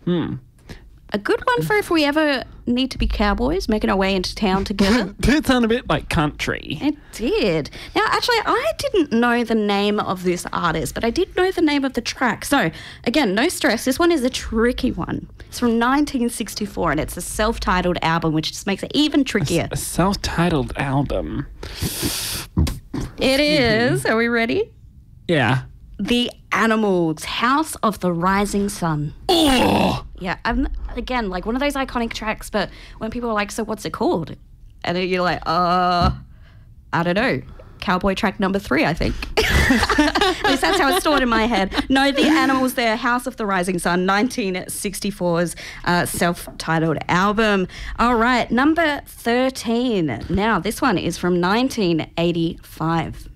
A good one for if we ever need to be cowboys, making our way into town together. Did sound a bit like country. It did. Now, actually, I didn't know the name of this artist, but I did know the name of the track. So, again, no stress. This one is a tricky one. It's from 1964, and it's a self-titled album, which just makes it even trickier. A self-titled album. It is. Are we ready? Yeah. The Animals, House of the Rising Sun. Oh! Yeah, again, like one of those iconic tracks, but when people are like, so what's it called? And then you're like, I don't know. Cowboy track number 3, I think. At least that's how it's stored in my head. No, The Animals there, House of the Rising Sun, 1964's self-titled album. All right, number 13. Now, this one is from 1985.